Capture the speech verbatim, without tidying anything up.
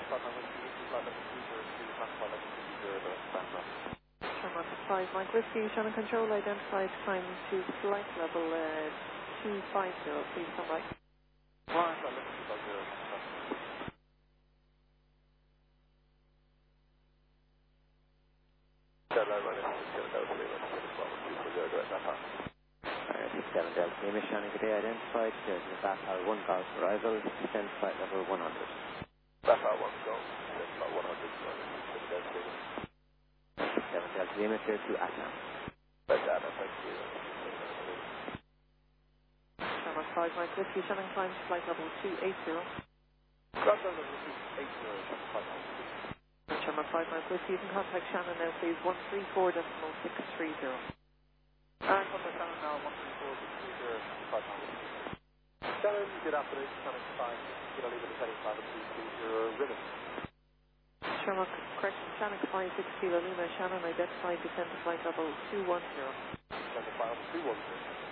Sherlock five, Mike Whiskey, Shannon Control, identified climb to flight level uh, two five zero, please come back. seven Delta Lima, Shannon, good day, identified, there's a Bathal one Golf arrival, descend flight level one hundred. Bathal one Golf, descend flight one hundred, seven Delta Lima, clear to Atlanta. That's Atlanta, thank you. Sherlock five, Mike Whiskey, Shannon climb to flight level two eight zero. Ground level two eight zero, Shannon flight level two. Sherlock five, Mike Whiskey, you can contact Shannon now, please, one three four decimal six three zero. And contact Shannon now, one three four six three zero, flight level two. Shannon, good afternoon, Shannon five, good on leaving the heading five two two zero, ribbon. Sherlock, correction, Shannon five six Kilo Lima, Shannon identified descend to flight level two one zero. Descend to flight level two one zero.